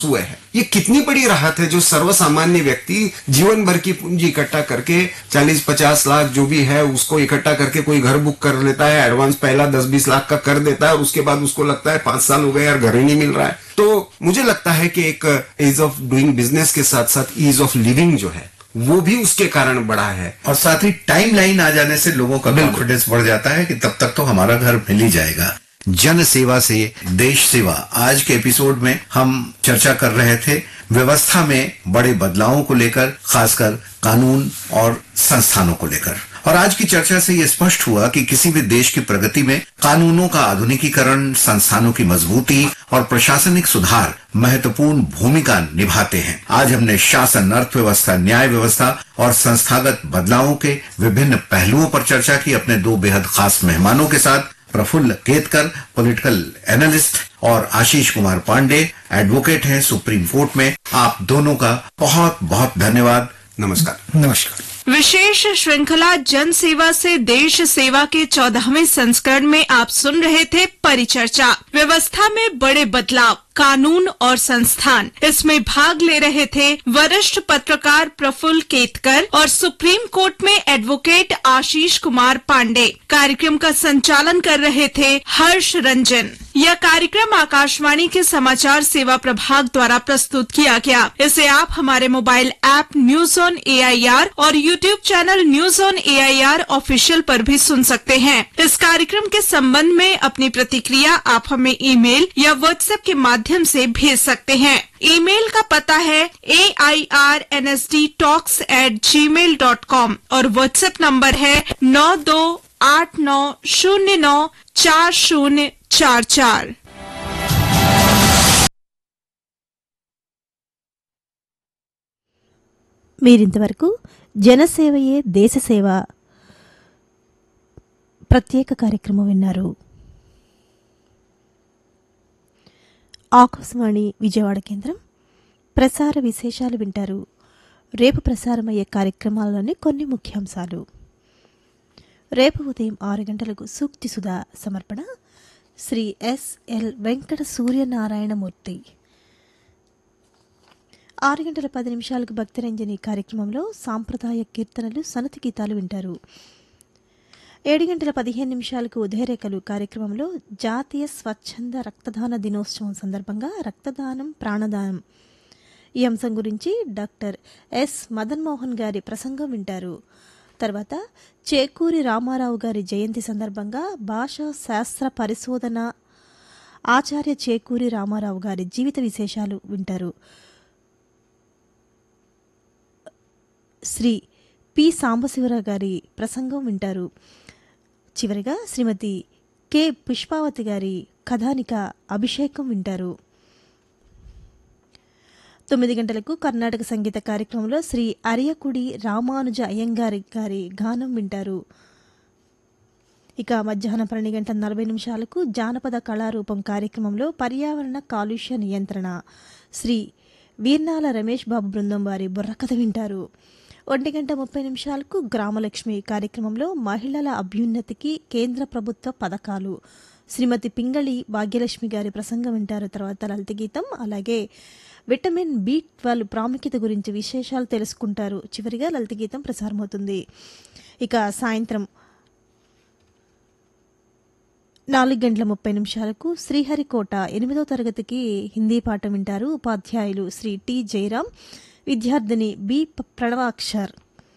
हुए हैं। ये कितनी बड़ी राहत है जो सर्वसामान्य व्यक्ति जीवन भर की पूंजी इकट्ठा करके 40-50 लाख जो भी है उसको इकट्ठा करके कोई घर बुक कर लेता है, एडवांस पहला 10-20 लाख का कर देता है और उसके बाद उसको लगता है 5 साल हो गए यार घर ही नहीं मिल रहा है। तो मुझे लगता है कि एक ईज ऑफ डूइंग बिजनेस के साथ साथ ईज ऑफ लिविंग जो है वो भी उसके कारण बढ़ा है। और साथ ही टाइम लाइन आ जाने से लोगों का कॉन्फिडेंस बढ़ जाता है कि तब तक तो हमारा घर मिल ही जाएगा। जन सेवा से देश सेवा, आज के एपिसोड में हम चर्चा कर रहे थे व्यवस्था में बड़े बदलावों को लेकर, खासकर कानून और संस्थानों को लेकर। और आज की चर्चा से ये स्पष्ट हुआ कि किसी भी देश की प्रगति में कानूनों का आधुनिकीकरण, संस्थानों की मजबूती और प्रशासनिक सुधार महत्वपूर्ण भूमिका निभाते हैं। आज हमने शासन, अर्थव्यवस्था, न्याय व्यवस्था और संस्थागत बदलावों के विभिन्न पहलुओं पर चर्चा की अपने दो बेहद खास मेहमानों के साथ। प्रफुल्ल केतकर पॉलिटिकल एनालिस्ट और आशीष कुमार पांडे एडवोकेट हैं सुप्रीम कोर्ट में। आप दोनों का बहुत बहुत धन्यवाद। नमस्कार। नमस्कार। विशेष श्रृंखला जन सेवा से देश सेवा के 14वें संस्करण में आप सुन रहे थे परिचर्चा, व्यवस्था में बड़े बदलाव, कानून और संस्थान। इसमें भाग ले रहे थे वरिष्ठ पत्रकार प्रफुल्ल केतकर और सुप्रीम कोर्ट में एडवोकेट आशीष कुमार पांडे। कार्यक्रम का संचालन कर रहे थे हर्ष रंजन। यह कार्यक्रम आकाशवाणी के समाचार सेवा प्रभाग द्वारा प्रस्तुत किया गया। इसे आप हमारे mobile app news on AIR और YouTube channel news on AIR official पर भी सुन सकते हैं। इस कार्यक्रम के संबंध में अपनी प्रतिक्रिया आप हमें ईमेल या व्हाट्सएप के माध्यम से भेज सकते हैं। ईमेल का पता है airnsdtalks@gmail.com और व्हाट्सएप नंबर है 9289094044। మీరింతవరకు జనసేవయే దేశసేవ ప్రత్యేక కార్యక్రమం విన్నారు. ఆకాశవాణి విజయవాడ కేంద్రం ప్రసార విశేషాలు వింటారు. రేపు ప్రసారమయ్యే కార్యక్రమాల్లోని కొన్ని ముఖ్యాంశాలు. రేపు ఉదయం 6 గంటలకు సూక్తి సుధా సమర్పణ శ్రీ SL వెంకట సూర్యనారాయణమూర్తి. 6 గంటల 10 నిమిషాలకు భక్తిరంజని కార్యక్రమంలో సాంప్రదాయ కీర్తనలు, సనతి గీతాలు వింటారు. 7 గంటల 15 నిమిషాలకు ఉదయరేఖలు కార్యక్రమంలో జాతీయ స్వచ్ఛంద రక్తదాన దినోత్సవం సందర్భంగా రక్తదానం ప్రాణదానం ఈ అంశం గురించి డాక్టర్ S మదన్మోహన్ గారి ప్రసంగం వింటారు. తర్వాత చేకూరి రామారావు గారి జయంతి సందర్భంగా భాషా శాస్త్ర పరిశోధన ఆచార్య చేకూరి రామారావు గారి జీవిత విశేషాలు వింటారు. శ్రీ పి సాంబశివరావు గారి ప్రసంగం వింటారు. చివరిగా శ్రీమతి కె పుష్పావతి గారి కథానిక అభిషేకం వింటారు. 9 గంటలకు కర్ణాటక సంగీత కార్యక్రమంలో శ్రీ అరియకుడి రామానుజ అయ్యంగారి గారి గానం వింటారు. ఇక మధ్యాహ్నం 12 గంటల 40 నిమిషాలకు జానపద కళారూపం కార్యక్రమంలో పర్యావరణ కాలుష్య నియంత్రణ శ్రీ వీర్నాల రమేష్ బాబు బృందం వారి బుర్రకథ వింటారు. 1 గంట 30 నిమిషాలకు గ్రామలక్ష్మి కార్యక్రమంలో మహిళల అభ్యున్నతికి కేంద్ర ప్రభుత్వ పథకాలు శ్రీమతి పింగళి భాగ్యలక్ష్మి గారి ప్రసంగం వింటారు. తర్వాత లలిత గీతం, అలాగే విటమిన్ B12 ప్రాముఖ్యత గురించి విశేషాలు తెలుసుకుంటారు. చివరిగా లలిత గీతం ప్రసారమవుతుంది. ఇక సాయంత్రం 4 గంటల 30 నిమిషాలకు శ్రీహరికోట 8వ తరగతికి హిందీ పాఠం వింటారు. ఉపాధ్యాయులు శ్రీ టి జయరాం, విద్యార్థిని బి ప్రణవాక్షర్.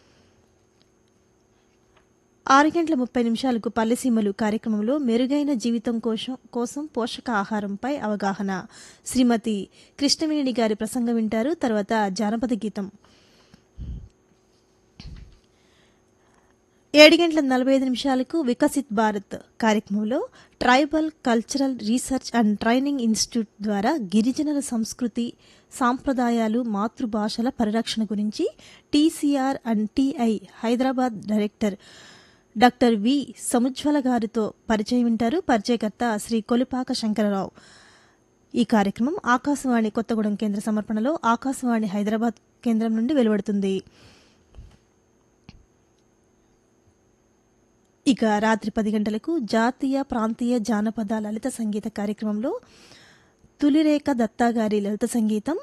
6 గంటల 30 నిమిషాలకు పల్లెసీమలు కార్యక్రమంలో మెరుగైన జీవితం కోసం పోషకాహారంపై అవగాహన శ్రీమతి కృష్ణవేణి గారి ప్రసంగం వింటారు. తర్వాత జానపద గీతం. 7 గంటల 45 నిమిషాలకు వికసిత్ భారత్ కార్యక్రమంలో tribal cultural research and training institute ద్వారా గిరిజనుల సంస్కృతి, సాంప్రదాయాలు, మాతృభాషల పరిరక్షణ గురించి TCR and TI Hyderabad director doctor V Samujwala గారితో పరిచయం వింటారు. పరిచయకర్త శ్రీ కొలిపాక శంకరరావు. ఈ కార్యక్రమం ఆకాశవాణి కొత్తగూడెం కేంద్ర సమర్పణలో ఆకాశవాణి హైదరాబాద్ కేంద్రం నుండి వెలువడుతుంది. ఇక రాత్రి 10 గంటలకు జాతీయ ప్రాంతీయ జానపద లలిత సంగీత కార్యక్రమంలో తులిరేఖ దత్తా గారి లలిత సంగీతం